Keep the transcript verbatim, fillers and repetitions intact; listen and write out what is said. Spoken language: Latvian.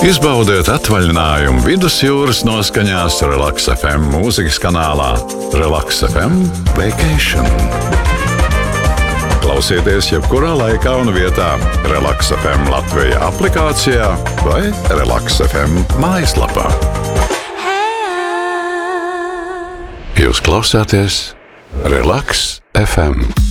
Izbaudiet atvaļinājumu vidusjūras noskaņās Relaks F M mūzikas kanālā Relaks F M Vacation. Klausieties jebkurā laikā un vietā Relaks F M Latvija aplikācijā vai Relaks F M mājaslapā. Jūs klausāties Relaks F M.